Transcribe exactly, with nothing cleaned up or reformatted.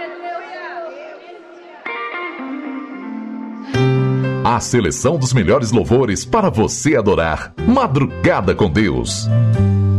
A seleção dos melhores louvores para você adorar. Madrugada com Deus.